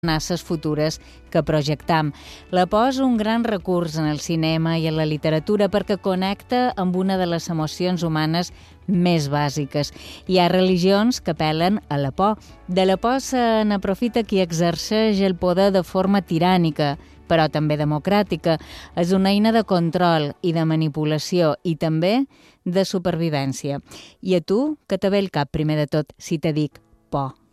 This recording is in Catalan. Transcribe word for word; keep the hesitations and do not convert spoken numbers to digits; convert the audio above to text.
amenaces futures que projectam. La por és un gran recurs en el cinema i en la literatura perquè connecta amb una de les emocions humanes més bàsiques. Hi ha religions que apel·len a la por. De la por se n'aprofita qui exerceix el poder de forma tirànica, però també democràtica. És una eina de control i de manipulació i també de supervivència. I a tu, què te ve al cap primer de tot si te dic por?